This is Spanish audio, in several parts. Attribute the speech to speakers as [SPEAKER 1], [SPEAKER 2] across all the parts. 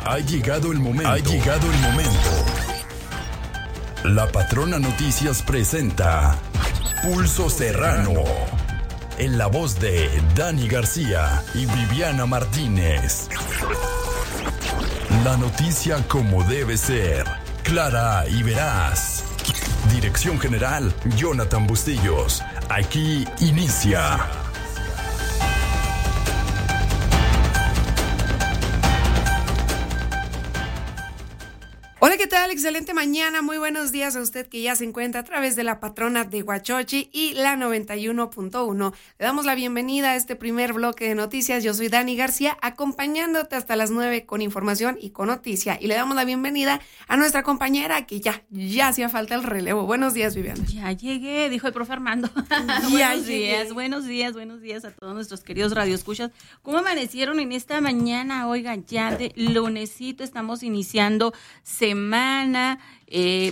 [SPEAKER 1] Ha llegado el momento. Ha llegado el momento. La Patrona Noticias presenta Pulso Serrano. En la voz de Dani García y Viviana Martínez. La noticia como debe ser. Clara y veraz. Dirección General, Jonathan Bustillos. Aquí inicia.
[SPEAKER 2] Hola, ¿qué tal? Excelente mañana, muy buenos días a usted que ya se encuentra a través de la Patrona de Huachochi y la 91.1. Le damos la bienvenida a este primer bloque de noticias. Yo soy Dani García, acompañándote hasta las 9 con información y con noticia. Y le damos la bienvenida a nuestra compañera que ya hacía falta el relevo. Buenos días, Viviana.
[SPEAKER 3] Ya llegué, dijo el profe Armando. Buenos días a todos nuestros queridos radioescuchas. ¿Cómo amanecieron en esta mañana? Oigan, ya de lunesito estamos iniciando semana, día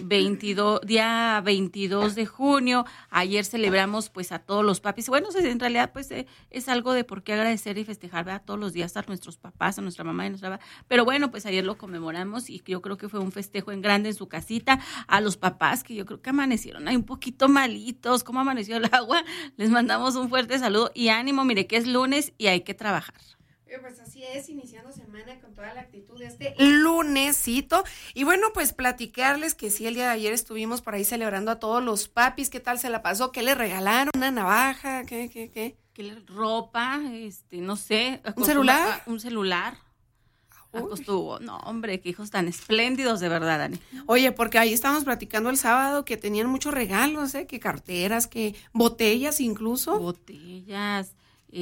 [SPEAKER 3] 22 de junio. Ayer celebramos pues a todos los papis. Bueno, en realidad pues es algo de por qué agradecer y festejar, ¿verdad? Todos los días a nuestros papás, a nuestra mamá y a nuestra papá. Pero bueno, pues ayer lo conmemoramos y yo creo que fue un festejo en grande en su casita. A los papás que yo creo que amanecieron ahí un poquito malitos. ¿Cómo amaneció el agua? Les mandamos un fuerte saludo y ánimo. Mire que es lunes y hay que trabajar.
[SPEAKER 2] Pues así es, iniciando semana con toda la actitud de este lunesito. Y bueno, pues platicarles que sí, el día de ayer estuvimos por ahí celebrando a todos los papis. ¿Qué tal se la pasó? ¿Qué le regalaron? ¿Una navaja? ¿Qué?
[SPEAKER 3] Ropa, no sé.
[SPEAKER 2] ¿Un celular?
[SPEAKER 3] Un celular. Acostuvo. No, hombre, qué hijos tan espléndidos, de verdad, Dani.
[SPEAKER 2] Oye, porque ahí estábamos platicando el sábado que tenían muchos regalos, que carteras, que botellas incluso.
[SPEAKER 3] Botellas,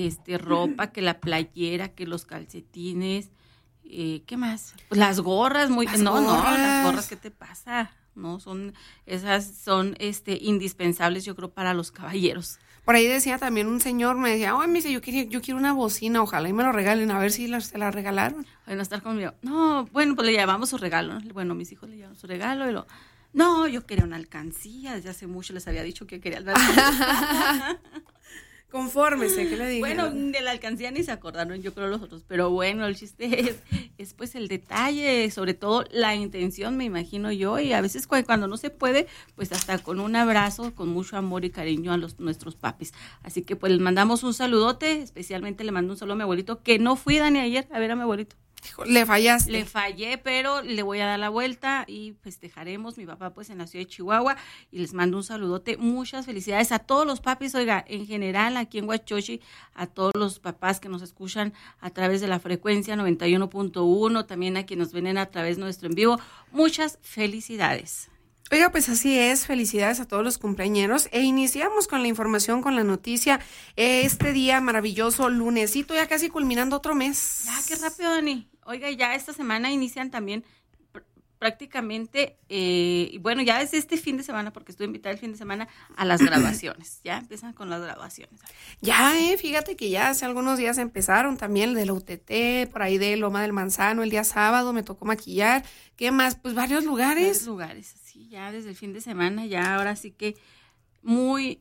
[SPEAKER 3] ropa, que la playera, que los calcetines, ¿qué más? Pues las gorras, las gorras, ¿qué te pasa? No, esas son indispensables, yo creo, para los caballeros.
[SPEAKER 2] Por ahí decía también un señor, me decía, me dice, yo quiero una bocina, ojalá y me lo regalen, a ver si se la regalaron.
[SPEAKER 3] Bueno, estar conmigo. No, bueno, pues le llevamos su regalo, ¿no? Bueno, mis hijos le llevaron su regalo y no, yo quería una alcancía, desde hace mucho les había dicho que quería una alcancía.
[SPEAKER 2] Confórmese, ¿qué le dije?
[SPEAKER 3] Bueno, de la alcancía ni se acordaron, yo creo los otros, pero bueno, el chiste es pues el detalle, sobre todo la intención, me imagino yo, y a veces cuando no se puede, pues hasta con un abrazo, con mucho amor y cariño a nuestros papis. Así que pues les mandamos un saludote, especialmente le mando un saludo a mi abuelito, que no fui, Dani, ayer a ver a mi abuelito.
[SPEAKER 2] Le fallaste.
[SPEAKER 3] Le fallé, pero le voy a dar la vuelta y festejaremos. Mi papá pues en la ciudad de Chihuahua y les mando un saludote. Muchas felicidades a todos los papis, oiga, en general aquí en Huachochi, a todos los papás que nos escuchan a través de la frecuencia 91.1, también a quienes nos ven a través de nuestro en vivo. Muchas felicidades.
[SPEAKER 2] Oiga, pues así es, felicidades a todos los cumpleañeros e iniciamos con la información, con la noticia, este día maravilloso, lunesito, ya casi culminando otro mes.
[SPEAKER 3] Ya, qué rápido, Dani. Oiga, ya esta semana inician también prácticamente, bueno, ya es este fin de semana, porque estoy invitada el fin de semana a las graduaciones, ya empiezan con las graduaciones.
[SPEAKER 2] Ya, fíjate que ya hace algunos días empezaron también el de la UTT, por ahí de Loma del Manzano, el día sábado me tocó maquillar, ¿qué más? Pues varios lugares.
[SPEAKER 3] Sí, ya desde el fin de semana, ya ahora sí que muy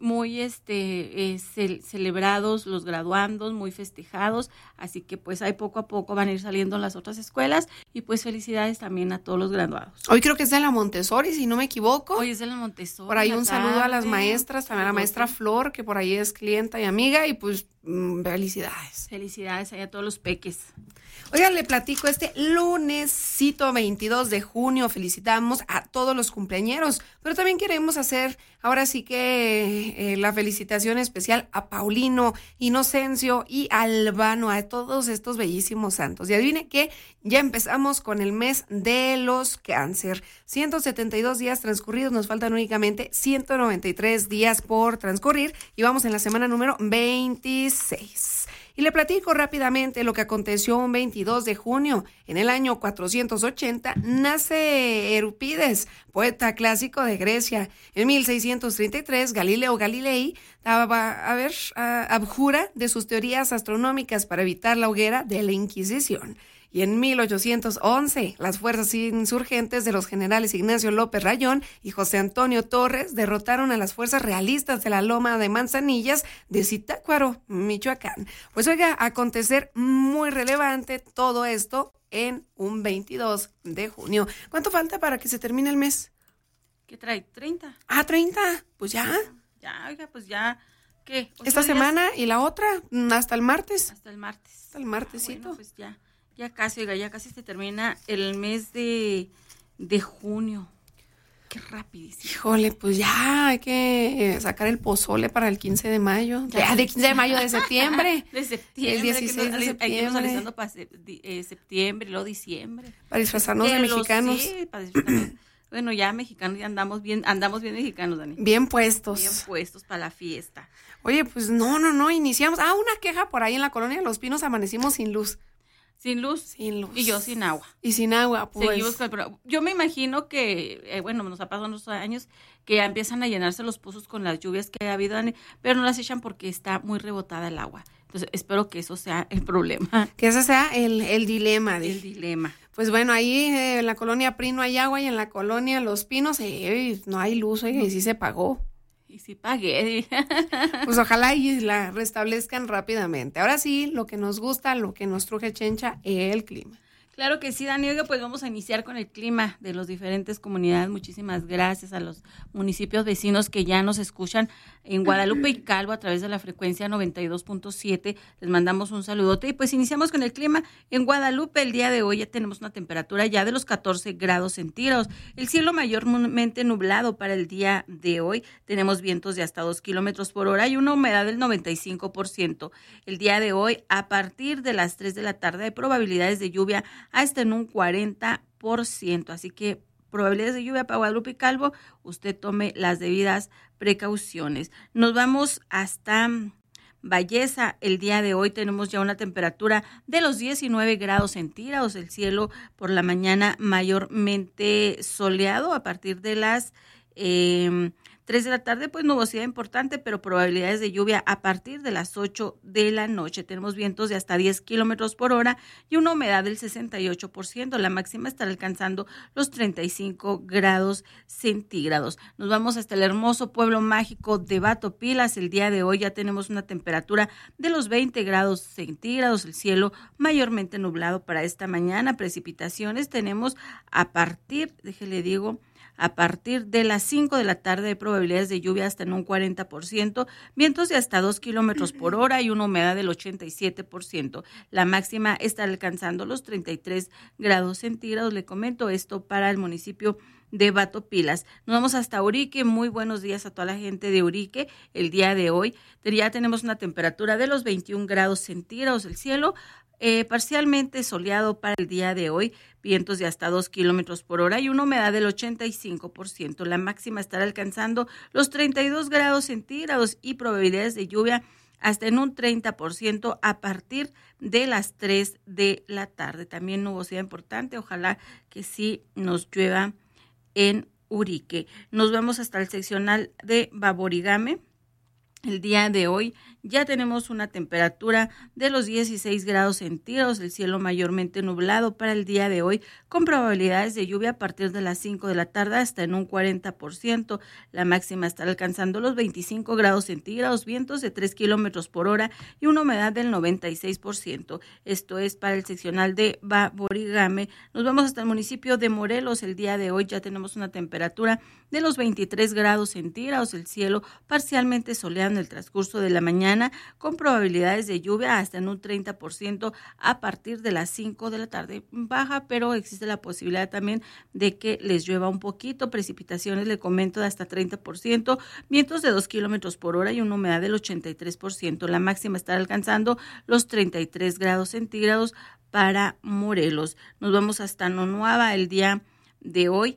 [SPEAKER 3] celebrados los graduandos, muy festejados, así que pues ahí poco a poco van a ir saliendo las otras escuelas y pues felicidades también a todos los graduados.
[SPEAKER 2] Hoy creo que es de la Montessori, si no me equivoco.
[SPEAKER 3] Hoy es de la Montessori.
[SPEAKER 2] Por ahí un saludo a las maestras, también a la maestra Flor, que por ahí es clienta y amiga, y pues felicidades.
[SPEAKER 3] Felicidades ahí a todos los peques.
[SPEAKER 2] Oigan, le platico este lunesito 22 de junio, felicitamos a todos los cumpleañeros, pero también queremos hacer ahora sí que la felicitación especial a Paulino, Inocencio y Albano, a todos estos bellísimos santos. Y adivine que ya empezamos con el mes de los cáncer. 172 días transcurridos, nos faltan únicamente 193 días por transcurrir y vamos en la semana número 26. Y le platico rápidamente lo que aconteció un 22 de junio. En el año 480 nace Eurípides, poeta clásico de Grecia. En 1633, Galileo Galilei abjura de sus teorías astronómicas para evitar la hoguera de la Inquisición. Y en 1811, las fuerzas insurgentes de los generales Ignacio López Rayón y José Antonio Torres derrotaron a las fuerzas realistas de la Loma de Manzanillas de Zitácuaro, Michoacán. Pues oiga, acontecer muy relevante todo esto en un 22 de junio. ¿Cuánto falta para que se termine el mes?
[SPEAKER 3] ¿Qué trae? 30.
[SPEAKER 2] 30, pues ya.
[SPEAKER 3] Ya, oiga, pues ya, ¿qué?
[SPEAKER 2] Esta semana y la otra, hasta el martes.
[SPEAKER 3] Hasta el martes.
[SPEAKER 2] Hasta el martesito.
[SPEAKER 3] Bueno, pues ya casi, oiga, ya casi se termina el mes de junio. Qué rapidísimo.
[SPEAKER 2] Híjole, pues ya hay que sacar el pozole para el 15 de mayo. Ya, de 15 de mayo, de septiembre.
[SPEAKER 3] De septiembre.
[SPEAKER 2] El 16 de
[SPEAKER 3] Hay que
[SPEAKER 2] septiembre.
[SPEAKER 3] irnos alistando para septiembre, luego diciembre.
[SPEAKER 2] Para disfrazarnos de mexicanos.
[SPEAKER 3] Sí, para disfrazarnos. Bueno, ya mexicanos, ya andamos bien mexicanos, Dani.
[SPEAKER 2] Bien puestos.
[SPEAKER 3] Bien puestos para la fiesta.
[SPEAKER 2] Oye, pues no, iniciamos. Una queja por ahí en la colonia de Los Pinos, amanecimos sin luz.
[SPEAKER 3] Sin luz.
[SPEAKER 2] Sin luz.
[SPEAKER 3] Y yo sin agua.
[SPEAKER 2] Y sin agua, pues.
[SPEAKER 3] Seguimos yo me imagino que, nos ha pasado unos años que ya empiezan a llenarse los pozos con las lluvias que ha habido, Dani, pero no las echan porque está muy rebotada el agua. Entonces, espero que eso sea el problema.
[SPEAKER 2] Que ese sea el dilema.
[SPEAKER 3] El dilema.
[SPEAKER 2] Pues bueno, ahí en la colonia PRI no hay agua y en la colonia Los Pinos no hay luz, oye, y sí se pagó.
[SPEAKER 3] Y sí pagué.
[SPEAKER 2] Pues ojalá y la restablezcan rápidamente. Ahora sí, lo que nos gusta, lo que nos truje Chencha, el clima.
[SPEAKER 3] Claro que sí, Dani. Oiga, pues vamos a iniciar con el clima de las diferentes comunidades. Muchísimas gracias a los municipios vecinos que ya nos escuchan en Guadalupe y Calvo a través de la frecuencia 92.7. Les mandamos un saludote y pues iniciamos con el clima. En Guadalupe el día de hoy ya tenemos una temperatura ya de los 14 grados centígrados. El cielo mayormente nublado para el día de hoy. Tenemos vientos de hasta 2 kilómetros por hora y una humedad del 95%. El día de hoy, a partir de las 3 de la tarde, hay probabilidades de lluvia hasta en un 40%. Así que probabilidades de lluvia para Guadalupe y Calvo, usted tome las debidas precauciones. Nos vamos hasta Valleza. El día de hoy tenemos ya una temperatura de los 19 grados centígrados. El cielo por la mañana mayormente soleado. A partir de las 3 de la tarde, pues nubosidad importante, pero probabilidades de lluvia a partir de las 8 de la noche. Tenemos vientos de hasta 10 kilómetros por hora y una humedad del 68%. La máxima estará alcanzando los 35 grados centígrados. Nos vamos hasta el hermoso pueblo mágico de Batopilas. El día de hoy ya tenemos una temperatura de los 20 grados centígrados. El cielo mayormente nublado para esta mañana. Precipitaciones tenemos a partir, a partir de las 5 de la tarde hay probabilidades de lluvia hasta en un 40%, vientos de hasta 2 kilómetros por hora y una humedad del 87%. La máxima está alcanzando los 33 grados centígrados. Le comento esto para el municipio de Batopilas. Nos vamos hasta Urique. Muy buenos días a toda la gente de Urique. El día de hoy ya tenemos una temperatura de los 21 grados centígrados. El cielo parcialmente soleado para el día de hoy, vientos de hasta 2 kilómetros por hora y una humedad del 85%. La máxima estará alcanzando los 32 grados centígrados y probabilidades de lluvia hasta en un 30% a partir de las 3 de la tarde. También nubosidad importante, ojalá que sí nos llueva en Urique. Nos vamos hasta el seccional de Baborigame. El día de hoy ya tenemos una temperatura de los 16 grados centígrados, el cielo mayormente nublado para el día de hoy, con probabilidades de lluvia a partir de las 5 de la tarde hasta en un 40%. La máxima estará alcanzando los 25 grados centígrados, vientos de 3 kilómetros por hora y una humedad del 96%. Esto es para el seccional de Baborigame. Nos vamos hasta el municipio de Morelos. El día de hoy ya tenemos una temperatura de los 23 grados centígrados, el cielo parcialmente soleado en el transcurso de la mañana, con probabilidades de lluvia hasta en un 30% a partir de las 5 de la tarde. Baja, pero existe la posibilidad también de que les llueva un poquito. Precipitaciones, le comento, de hasta 30%, vientos de 2 kilómetros por hora y una humedad del 83%. La máxima estará alcanzando los 33 grados centígrados para Morelos. Nos vamos hasta Nonuava el día de hoy.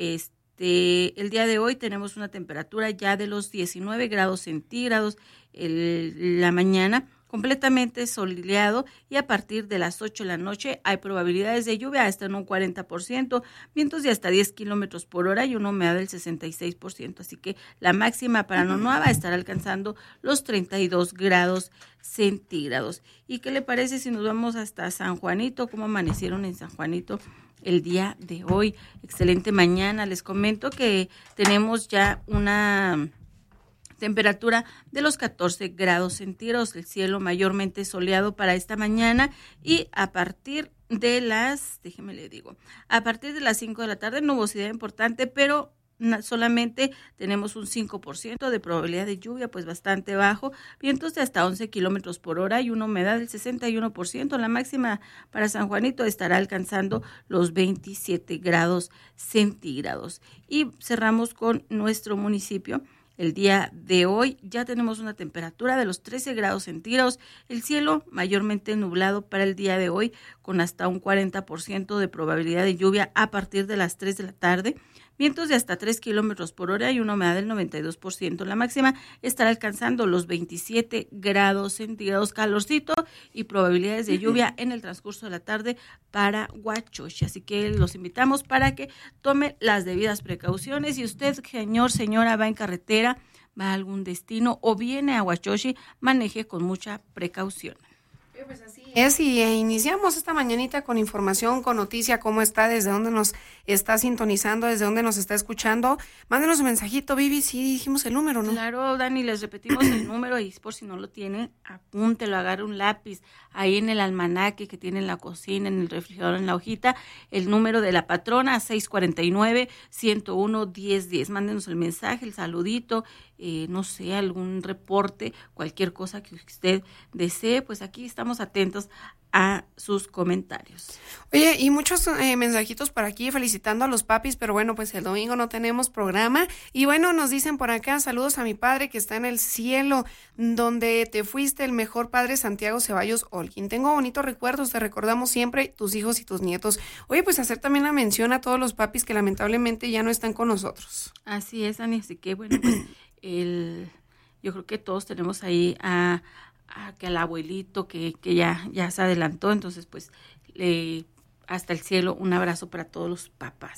[SPEAKER 3] El día de hoy tenemos una temperatura ya de los 19 grados centígrados la mañana, completamente soleado, y a partir de las 8 de la noche hay probabilidades de lluvia hasta en un 40%, vientos de hasta 10 kilómetros por hora y una humedad del 66%. Así que la máxima para Nonuava estará alcanzando los 32 grados centígrados. ¿Y qué le parece si nos vamos hasta San Juanito? ¿Cómo amanecieron en San Juanito el día de hoy? Excelente mañana. Les comento que tenemos ya una temperatura de los 14 grados centígrados, el cielo mayormente soleado para esta mañana, y a partir de déjeme le digo, a partir de las 5 de la tarde, nubosidad importante, pero solamente tenemos un 5% de probabilidad de lluvia, pues bastante bajo, vientos de hasta 11 kilómetros por hora y una humedad del 61%. La máxima para San Juanito estará alcanzando los 27 grados centígrados. Y cerramos con nuestro municipio. El día de hoy ya tenemos una temperatura de los 13 grados centígrados, el cielo mayormente nublado para el día de hoy, con hasta un 40% de probabilidad de lluvia a partir de las 3 de la tarde, vientos de hasta 3 kilómetros por hora y una humedad del 92%. La máxima estará alcanzando los 27 grados centígrados, calorcito y probabilidades de lluvia en el transcurso de la tarde para Huachochi. Así que los invitamos para que tome las debidas precauciones. Y usted, señora, va en carretera, va a algún destino o viene a Huachochi, maneje con mucha precaución.
[SPEAKER 2] Pues así es, y iniciamos esta mañanita con información, con noticia, cómo está, desde dónde nos está sintonizando, desde dónde nos está escuchando. Mándenos un mensajito, Vivi, sí dijimos el número, ¿no?
[SPEAKER 3] Claro, Dani, les repetimos el número y por si no lo tienen, apúntelo, agarre un lápiz, ahí en el almanaque que tiene en la cocina, en el refrigerador, en la hojita, el número de la patrona, 649-101-1010. Mándenos el mensaje, el saludito, no sé, algún reporte, cualquier cosa que usted desee, pues aquí estamos atentos a sus comentarios.
[SPEAKER 2] Oye, y muchos mensajitos por aquí felicitando a los papis, pero bueno, pues el domingo no tenemos programa. Y bueno, nos dicen por acá, saludos a mi padre que está en el cielo, donde te fuiste, el mejor padre, Santiago Ceballos Holguín. Tengo bonitos recuerdos, te recordamos siempre, tus hijos y tus nietos. Oye, pues hacer también la mención a todos los papis que lamentablemente ya no están con nosotros.
[SPEAKER 3] Así es, Ani, así que bueno, pues yo creo que todos tenemos ahí que al abuelito que ya se adelantó, entonces pues hasta el cielo, un abrazo para todos los papás.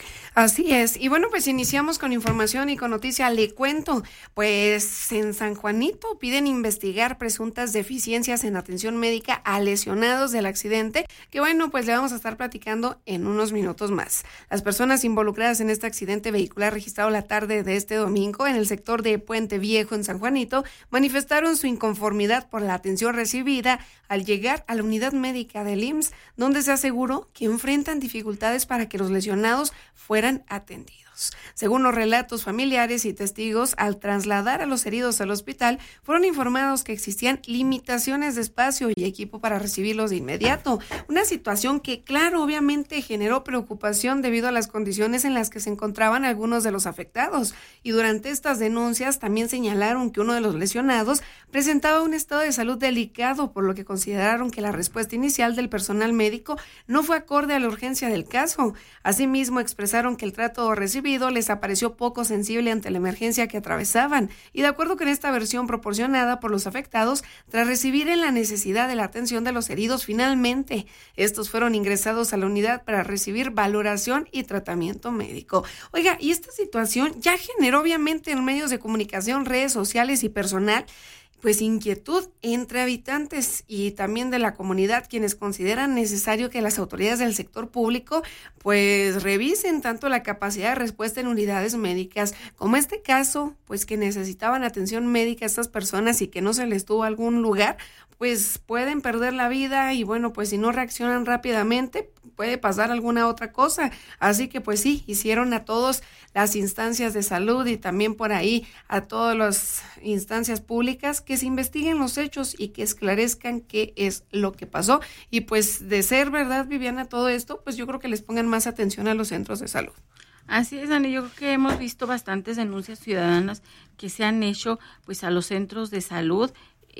[SPEAKER 2] Así es, y bueno, pues iniciamos con información y con noticia. Le cuento, pues en San Juanito piden investigar presuntas deficiencias en atención médica a lesionados del accidente, que bueno, pues le vamos a estar platicando en unos minutos más. Las personas involucradas en este accidente vehicular registrado la tarde de este domingo en el sector de Puente Viejo en San Juanito manifestaron su inconformidad por la atención recibida al llegar a la unidad médica del IMSS, donde se aseguró que enfrentan dificultades para que los lesionados fueran atendidos. Según los relatos familiares y testigos, al trasladar a los heridos al hospital, fueron informados que existían limitaciones de espacio y equipo para recibirlos de inmediato. Una situación que, claro, obviamente generó preocupación debido a las condiciones en las que se encontraban algunos de los afectados. Y durante estas denuncias también señalaron que uno de los lesionados presentaba un estado de salud delicado, por lo que consideraron que la respuesta inicial del personal médico no fue acorde a la urgencia del caso. Asimismo, expresaron que el trato recibido les apareció poco sensible ante la emergencia que atravesaban, y de acuerdo con esta versión proporcionada por los afectados, tras recibir en la necesidad de la atención de los heridos, finalmente estos fueron ingresados a la unidad para recibir valoración y tratamiento médico. Oiga, y esta situación ya generó obviamente en medios de comunicación, redes sociales y personal, pues inquietud entre habitantes y también de la comunidad, quienes consideran necesario que las autoridades del sector público pues revisen tanto la capacidad de respuesta en unidades médicas, como este caso, pues que necesitaban atención médica a estas personas y que no se les tuvo algún lugar, pues pueden perder la vida y bueno, pues si no reaccionan rápidamente puede pasar alguna otra cosa. Así que pues sí, hicieron a todas las instancias de salud y también por ahí a todas las instancias públicas que se investiguen los hechos y que esclarezcan qué es lo que pasó. Y pues de ser verdad, Viviana, todo esto, pues yo creo que les pongan más atención a los centros de salud.
[SPEAKER 3] Así es, Ani, yo creo que hemos visto bastantes denuncias ciudadanas que se han hecho pues a los centros de salud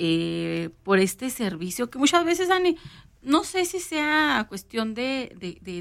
[SPEAKER 3] por este servicio que muchas veces, Ani, no sé si sea cuestión del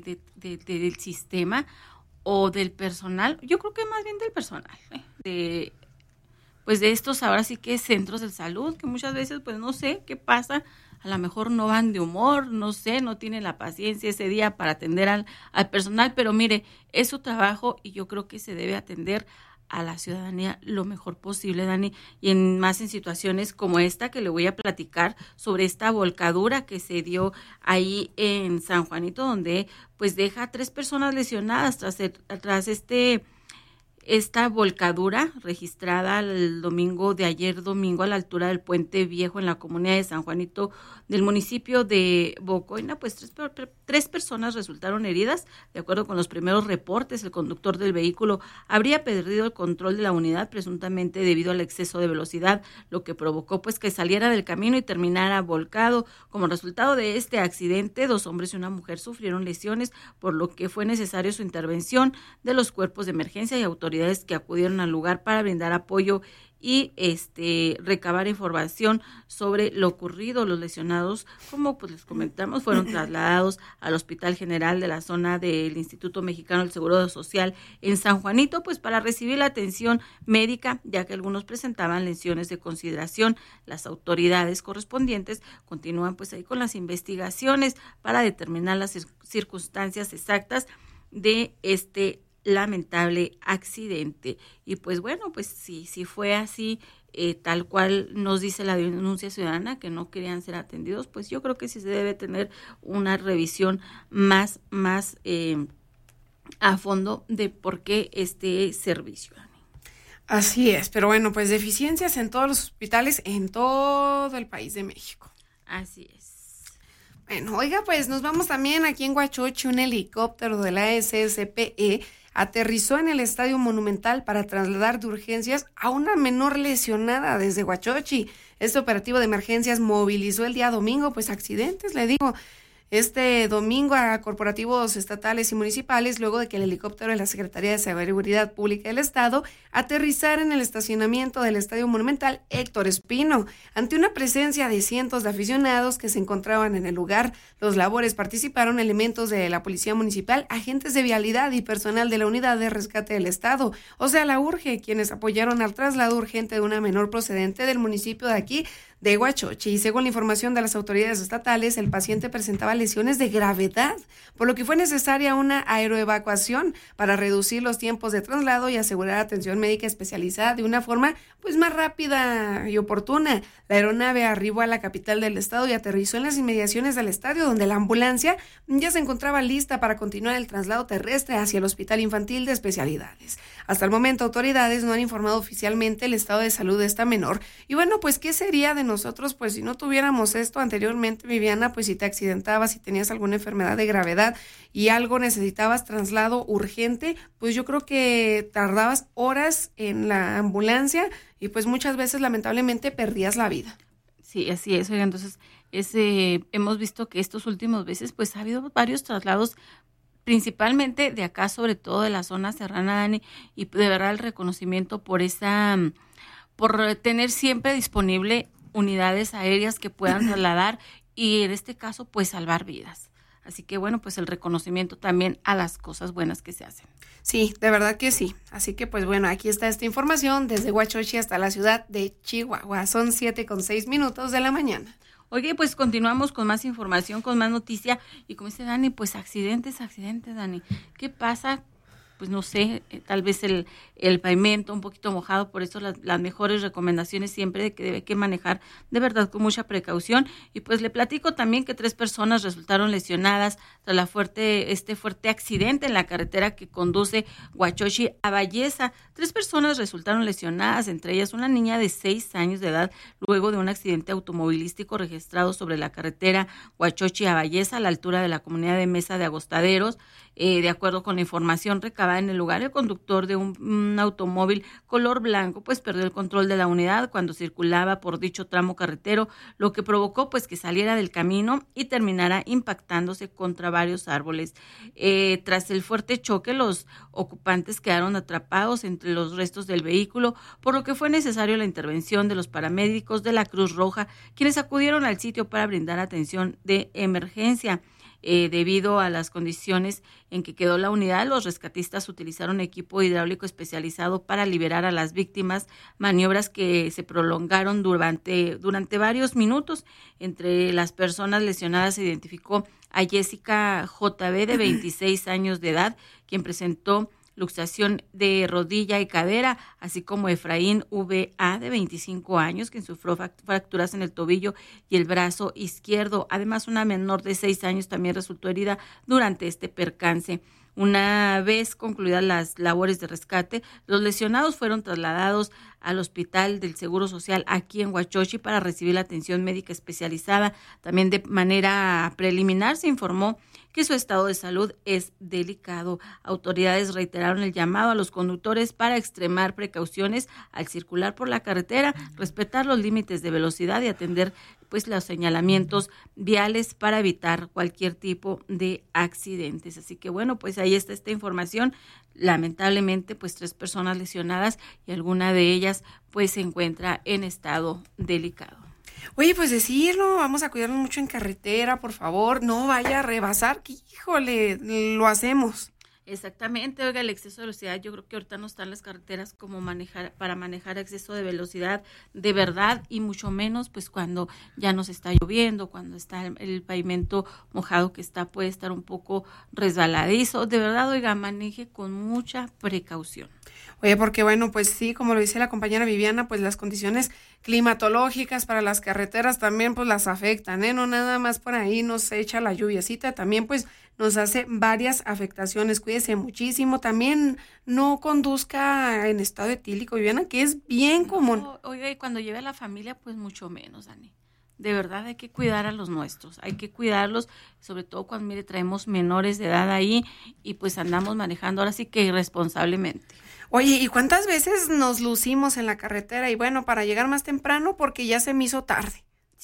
[SPEAKER 3] sistema o del personal, yo creo que más bien del personal, de estos ahora sí que centros de salud, que muchas veces pues no sé qué pasa, a lo mejor no van de humor, no sé, no tienen la paciencia ese día para atender al personal, pero mire, es su trabajo y yo creo que se debe atender a la ciudadanía lo mejor posible, Dani, y más en situaciones como esta que le voy a platicar sobre esta volcadura que se dio ahí en San Juanito, donde pues deja a 3 personas lesionadas tras esta volcadura registrada el domingo de ayer domingo a la altura del Puente Viejo en la comunidad de San Juanito del municipio de Bocoina, pues tres personas resultaron heridas. De acuerdo con los primeros reportes, el conductor del vehículo habría perdido el control de la unidad presuntamente debido al exceso de velocidad, lo que provocó pues que saliera del camino y terminara volcado. Como resultado de este accidente, 2 hombres y una mujer sufrieron lesiones, por lo que fue necesario su intervención de los cuerpos de emergencia y autoridades que acudieron al lugar para brindar apoyo y recabar información sobre lo ocurrido. Los lesionados, como pues les comentamos, fueron trasladados al Hospital General de la zona del Instituto Mexicano del Seguro Social en San Juanito, pues para recibir la atención médica, ya que algunos presentaban lesiones de consideración. Las autoridades correspondientes continúan pues ahí con las investigaciones para determinar las circunstancias exactas de lamentable accidente. Y pues bueno, pues si fue así, tal cual nos dice la denuncia ciudadana, que no querían ser atendidos, pues yo creo que sí se debe tener una revisión más a fondo de por qué este servicio.
[SPEAKER 2] Así es, pero bueno, pues deficiencias en todos los hospitales en todo el país de México.
[SPEAKER 3] Así es.
[SPEAKER 2] Bueno, oiga, pues nos vamos también aquí en Huachochi. Un helicóptero de la SSPE aterrizó en el Estadio Monumental para trasladar de urgencias a una menor lesionada desde Huachochi. Este operativo de emergencias movilizó el día domingo, pues accidentes, le digo. Este domingo a corporativos estatales y municipales, luego de que el helicóptero de la Secretaría de Seguridad Pública del Estado aterrizara en el estacionamiento del Estadio Monumental Héctor Espino. Ante una presencia de cientos de aficionados que se encontraban en el lugar, los labores participaron elementos de la Policía Municipal, agentes de vialidad y personal de la Unidad de Rescate del Estado, o sea, la URGE, quienes apoyaron al traslado urgente de una menor procedente del municipio de aquí, de Huachochi. Y según la información de las autoridades estatales, el paciente presentaba lesiones de gravedad, por lo que fue necesaria una aeroevacuación para reducir los tiempos de traslado y asegurar atención médica especializada de una forma pues más rápida y oportuna. La aeronave arribó a la capital del estado y aterrizó en las inmediaciones del estadio, donde la ambulancia ya se encontraba lista para continuar el traslado terrestre hacia el Hospital Infantil de Especialidades. Hasta el momento, autoridades no han informado oficialmente el estado de salud de esta menor. Y bueno, pues, ¿qué sería de nosotros, pues, si no tuviéramos esto anteriormente, Viviana? Pues, si te accidentabas, si tenías alguna enfermedad de gravedad y algo necesitabas traslado urgente, pues yo creo que tardabas horas en la ambulancia y pues muchas veces lamentablemente perdías la vida.
[SPEAKER 3] Sí, así es. Oiga, entonces hemos visto que estos últimos veces pues ha habido varios traslados, principalmente de acá, sobre todo de la zona serrana, Dani, y de verdad el reconocimiento por tener siempre disponible unidades aéreas que puedan trasladar y en este caso pues salvar vidas. Así que bueno, pues el reconocimiento también a las cosas buenas que se hacen.
[SPEAKER 2] Sí, de verdad que sí. Así que pues bueno, aquí está esta información desde Huachochi hasta la ciudad de Chihuahua. Son 7:06 de la mañana.
[SPEAKER 3] Oye, pues continuamos con más información, con más noticia. Y como dice Dani, pues accidentes, Dani. ¿Qué pasa? Pues no sé, tal vez el pavimento un poquito mojado, por eso las mejores recomendaciones siempre de que debe que manejar de verdad con mucha precaución. Y pues le platico también que 3 personas resultaron lesionadas tras fuerte accidente en la carretera que conduce Huachochi a Balleza. 3 personas resultaron lesionadas, entre ellas una niña de 6 años de edad, luego de un accidente automovilístico registrado sobre la carretera Huachochi a Balleza, a la altura de la comunidad de Mesa de Agostaderos. De acuerdo con la información recabada en el lugar, el conductor de un automóvil color blanco pues perdió el control de la unidad cuando circulaba por dicho tramo carretero, lo que provocó pues que saliera del camino y terminara impactándose contra varios árboles. Tras el fuerte choque, los ocupantes quedaron atrapados entre los restos del vehículo, por lo que fue necesario la intervención de los paramédicos de la Cruz Roja, quienes acudieron al sitio para brindar atención de emergencia. Debido a las condiciones en que quedó la unidad, los rescatistas utilizaron equipo hidráulico especializado para liberar a las víctimas, maniobras que se prolongaron durante varios minutos. Entre las personas lesionadas se identificó a Jessica JB, de 26 años de edad, quien presentó luxación de rodilla y cadera, así como Efraín V.A. de 25 años, quien sufrió fracturas en el tobillo y el brazo izquierdo. Además, una menor de 6 años también resultó herida durante este percance. Una vez concluidas las labores de rescate, los lesionados fueron trasladados al Hospital del Seguro Social aquí en Huachochi para recibir la atención médica especializada. También de manera preliminar se informó que su estado de salud es delicado. Autoridades reiteraron el llamado a los conductores para extremar precauciones al circular por la carretera, respetar los límites de velocidad y atender pues los señalamientos viales para evitar cualquier tipo de accidentes. Así que bueno, pues ahí está esta información. Lamentablemente, pues 3 personas lesionadas y alguna de ellas pues se encuentra en estado delicado.
[SPEAKER 2] Oye, pues decirlo, vamos a cuidarnos mucho en carretera, por favor, no vaya a rebasar, que híjole, lo hacemos.
[SPEAKER 3] Exactamente, oiga, el exceso de velocidad, yo creo que ahorita no están las carreteras como para manejar exceso de velocidad de verdad, y mucho menos pues cuando ya nos está lloviendo, cuando está el pavimento mojado, que puede estar un poco resbaladizo. De verdad, oiga, maneje con mucha precaución.
[SPEAKER 2] Oye, porque bueno, pues sí, como lo dice la compañera Viviana, pues las condiciones climatológicas para las carreteras también pues las afectan, ¿eh? No nada más por ahí nos echa la lluviecita, también pues nos hace varias afectaciones. Cuídese muchísimo, también no conduzca en estado etílico, Viviana, que es bien común.
[SPEAKER 3] Oiga, y cuando lleve a la familia, pues mucho menos, Dani. De verdad hay que cuidar a los nuestros, hay que cuidarlos, sobre todo cuando, mire, traemos menores de edad ahí y pues andamos manejando ahora sí que irresponsablemente.
[SPEAKER 2] Oye, ¿y cuántas veces nos lucimos en la carretera? Y bueno, para llegar más temprano porque ya se me hizo tarde.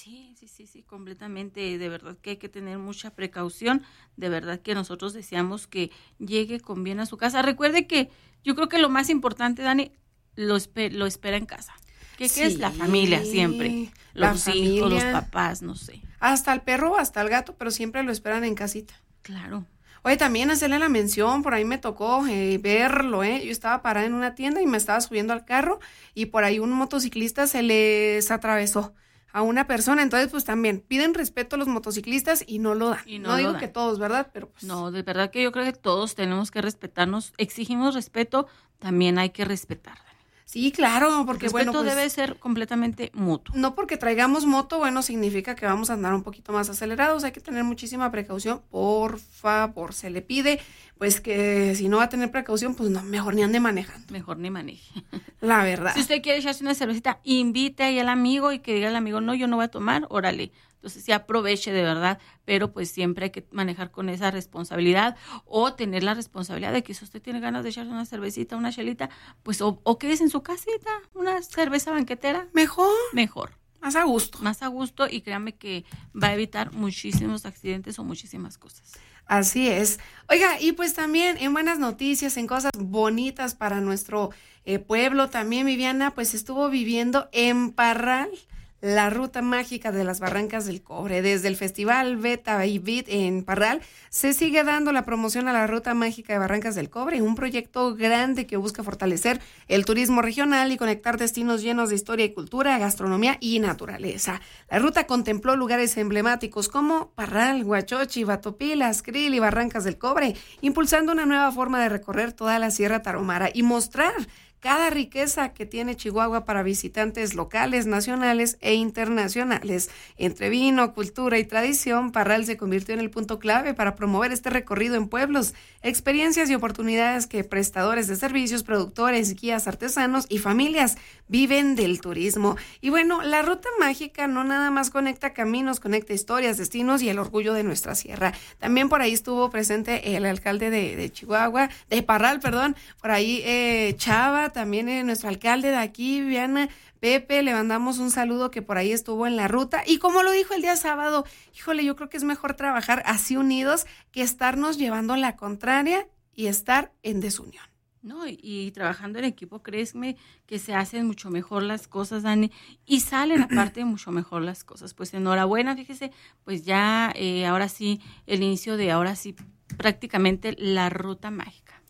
[SPEAKER 3] Sí, completamente. De verdad que hay que tener mucha precaución. De verdad que nosotros deseamos que llegue con bien a su casa. Recuerde que yo creo que lo más importante, Dani, lo espera en casa. ¿Qué es la familia siempre? Los hijos, los papás, no sé.
[SPEAKER 2] Hasta el perro, hasta el gato, pero siempre lo esperan en casita.
[SPEAKER 3] Claro.
[SPEAKER 2] Oye, también hacerle la mención, por ahí me tocó verlo, Yo estaba parada en una tienda y me estaba subiendo al carro y por ahí un motociclista se les atravesó a una persona. Entonces, pues también piden respeto a los motociclistas y no lo dan. No digo que todos, ¿verdad? Pero pues...
[SPEAKER 3] No, de verdad que yo creo que todos tenemos que respetarnos. Exigimos respeto, también hay que respetar.
[SPEAKER 2] Sí, claro, porque
[SPEAKER 3] respeto,
[SPEAKER 2] bueno, pues,
[SPEAKER 3] debe ser completamente mutuo.
[SPEAKER 2] No porque traigamos moto, bueno, significa que vamos a andar un poquito más acelerados. Hay que tener muchísima precaución, por favor. Se le pide, pues, que si no va a tener precaución, pues no, mejor ni ande manejando.
[SPEAKER 3] Mejor ni maneje.
[SPEAKER 2] La verdad.
[SPEAKER 3] Si usted quiere echarse una cervecita, invite ahí al amigo y que diga al amigo, no, yo no voy a tomar, órale. Entonces sí aproveche de verdad, pero pues siempre hay que manejar con esa responsabilidad o tener la responsabilidad de que si usted tiene ganas de echarse una cervecita, una chelita, pues o quédese en su casita, una cerveza banquetera. Mejor. Más a gusto y créanme que va a evitar muchísimos accidentes o muchísimas cosas.
[SPEAKER 2] Así es. Oiga, y pues también en buenas noticias, en cosas bonitas para nuestro pueblo, también Viviana pues estuvo viviendo en Parral la ruta mágica de las Barrancas del Cobre. Desde el Festival Beta y Beat en Parral se sigue dando la promoción a la ruta mágica de Barrancas del Cobre, un proyecto grande que busca fortalecer el turismo regional y conectar destinos llenos de historia y cultura, gastronomía y naturaleza. La ruta contempló lugares emblemáticos como Parral, Huachochi, Batopilas, Krill y Barrancas del Cobre, impulsando una nueva forma de recorrer toda la Sierra Tarahumara y mostrar cada riqueza que tiene Chihuahua para visitantes locales, nacionales e internacionales. Entre vino, cultura y tradición, Parral se convirtió en el punto clave para promover este recorrido en pueblos, experiencias y oportunidades que prestadores de servicios, productores, guías, artesanos y familias viven del turismo. Y bueno, la ruta mágica no nada más conecta caminos, conecta historias, destinos y el orgullo de nuestra sierra. También por ahí estuvo presente el alcalde de Chihuahua, de Parral, perdón, por ahí Chava, también nuestro alcalde de aquí, Viviana, Pepe, le mandamos un saludo que por ahí estuvo en la ruta. Y como lo dijo el día sábado, híjole, yo creo que es mejor trabajar así unidos que estarnos llevando la contraria y estar en desunión.
[SPEAKER 3] No, y trabajando en equipo, créeme que se hacen mucho mejor las cosas, Dani, y salen aparte mucho mejor las cosas. Pues enhorabuena, fíjese, pues ya ahora sí, el inicio de ahora sí, prácticamente la ruta mágica.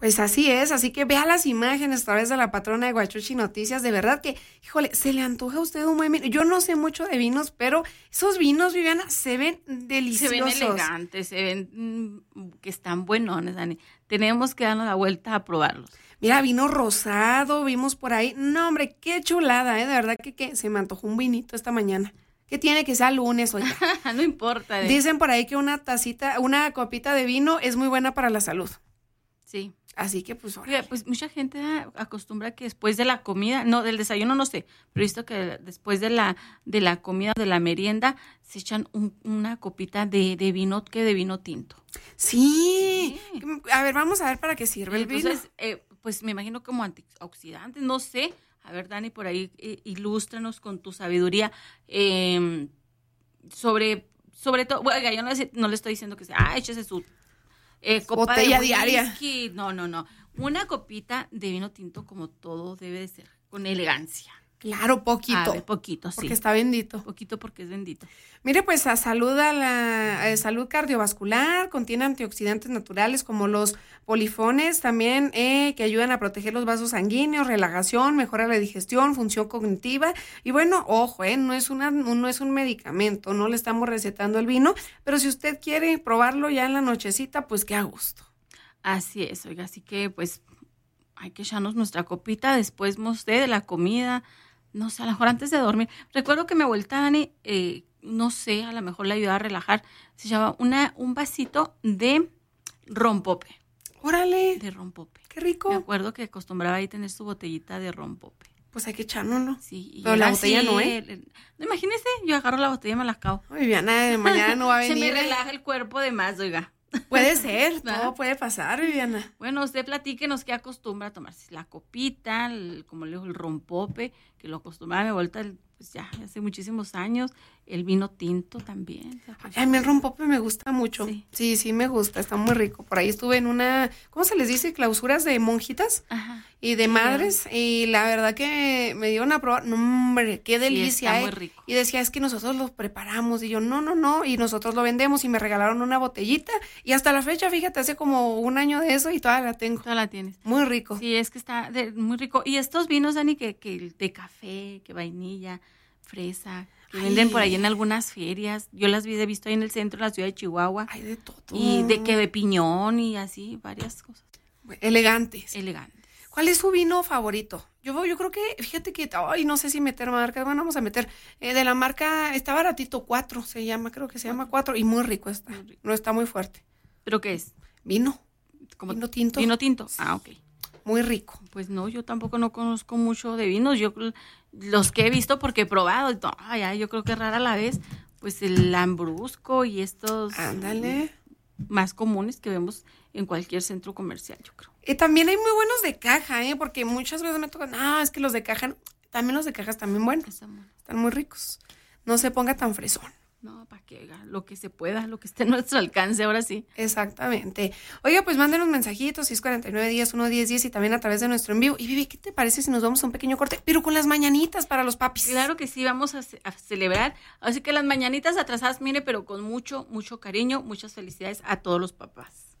[SPEAKER 2] Pues así es, así que vea las imágenes a través de la patrona de Huachuchi Noticias, de verdad que, híjole, se le antoja a usted un buen vino. Yo no sé mucho de vinos, pero esos vinos, Viviana, se ven deliciosos.
[SPEAKER 3] Se ven elegantes, se ven que están buenones, Dani. Tenemos que darnos la vuelta a probarlos.
[SPEAKER 2] Mira, vino rosado, vimos por ahí. No, hombre, qué chulada, de verdad que se me antojó un vinito esta mañana. ¿Qué tiene que ser lunes, oiga?
[SPEAKER 3] No importa.
[SPEAKER 2] Dicen por ahí que una copita de vino es muy buena para la salud.
[SPEAKER 3] Sí.
[SPEAKER 2] Así que pues
[SPEAKER 3] oiga, pues mucha gente acostumbra que después de la comida, no, del desayuno no sé, pero he visto que después de la comida, de la merienda, se echan una copita de vino, que de vino tinto.
[SPEAKER 2] Sí. A ver, vamos a ver para qué sirve el vino.
[SPEAKER 3] Entonces, pues me imagino como antioxidantes, no sé. A ver, Dani, por ahí ilústranos con tu sabiduría sobre todo. Oiga, yo no le estoy diciendo que sea, échese su copa
[SPEAKER 2] botella
[SPEAKER 3] de
[SPEAKER 2] diaria.
[SPEAKER 3] No. Una copita de vino tinto como todo debe de ser, con elegancia.
[SPEAKER 2] Claro, poquito.
[SPEAKER 3] A ver, poquito, sí.
[SPEAKER 2] Porque está bendito.
[SPEAKER 3] Poquito porque es bendito.
[SPEAKER 2] Mire, pues salud salud cardiovascular, contiene antioxidantes naturales como los polifones también, que ayudan a proteger los vasos sanguíneos, relajación, mejora la digestión, función cognitiva. Y bueno, ojo, no es un medicamento, no le estamos recetando el vino, pero si usted quiere probarlo ya en la nochecita, pues qué a gusto.
[SPEAKER 3] Así es, oiga, así que pues hay que echarnos nuestra copita después de la comida. No sé, a lo mejor antes de dormir. Recuerdo que mi abuelita Dani, no sé, a lo mejor le ayudaba a relajar. Se llama un vasito de rompope.
[SPEAKER 2] ¡Órale!
[SPEAKER 3] De rompope.
[SPEAKER 2] ¡Qué rico!
[SPEAKER 3] Me acuerdo que acostumbraba ahí tener su botellita de rompope.
[SPEAKER 2] Pues hay que echárnoslo.
[SPEAKER 3] Sí.
[SPEAKER 2] Pero la botella no, ¿eh?
[SPEAKER 3] No, imagínese, yo agarro la botella y me la acabo.
[SPEAKER 2] Ay, Viviana, mañana no va a venir.
[SPEAKER 3] Se me relaja el cuerpo de más, oiga.
[SPEAKER 2] Puede ser, todo puede pasar, Viviana.
[SPEAKER 3] Bueno, usted platíquenos qué acostumbra a tomarse. La copita, como le digo, el rompope, que lo acostumbraba a mi vuelta, pues ya hace muchísimos años. El vino tinto también.
[SPEAKER 2] A mí el rompope me gusta mucho.
[SPEAKER 3] Sí.
[SPEAKER 2] Sí, me gusta, está muy rico. Por ahí estuve en una, ¿cómo se les dice? Clausuras de monjitas.
[SPEAKER 3] Ajá.
[SPEAKER 2] Y de madres, y la verdad que me dieron a probar, no hombre, qué delicia,
[SPEAKER 3] está muy rico.
[SPEAKER 2] Y decía, es que nosotros lo preparamos, y yo, no, y nosotros lo vendemos, y me regalaron una botellita, y hasta la fecha, fíjate, hace como un año de eso, y todavía la tengo.
[SPEAKER 3] Todavía la tienes.
[SPEAKER 2] Muy rico.
[SPEAKER 3] Sí, es que está muy rico. Y estos vinos, Dani, que de café, que vainilla, fresa, que venden por ahí en algunas ferias, yo las he visto ahí en el centro de la ciudad de Chihuahua.
[SPEAKER 2] Ay, de todo.
[SPEAKER 3] Y de piñón, y así, varias cosas.
[SPEAKER 2] Elegantes. ¿Cuál es su vino favorito? Yo creo que, fíjate que, no sé si meter marcas, bueno, vamos a meter, de la marca, está baratito, 4 se llama, creo que se llama 4, y muy rico está, no está muy fuerte.
[SPEAKER 3] ¿Pero qué es?
[SPEAKER 2] Vino tinto.
[SPEAKER 3] Vino tinto, ok.
[SPEAKER 2] Muy rico.
[SPEAKER 3] Pues no, yo tampoco no conozco mucho de vinos, yo los que he visto porque he probado, yo creo que rara la vez, pues el lambrusco y estos...
[SPEAKER 2] Ándale.
[SPEAKER 3] Más comunes que vemos en cualquier centro comercial, yo creo.
[SPEAKER 2] También hay muy buenos de caja, porque muchas veces me tocan, es que los de caja, también los de caja están bien buenos. Están muy ricos. No se ponga tan fresón.
[SPEAKER 3] No, para que haga lo que se pueda, lo que esté a nuestro alcance, ahora sí.
[SPEAKER 2] Exactamente. Oiga, pues mándenos mensajitos, 649-10-1-10-10 y también a través de nuestro envío. Y Vivi, ¿qué te parece si nos vamos a un pequeño corte? Pero con las mañanitas para los papis.
[SPEAKER 3] Claro que sí, vamos a celebrar. Así que las mañanitas atrasadas, mire, pero con mucho, mucho cariño, muchas felicidades a todos los papás.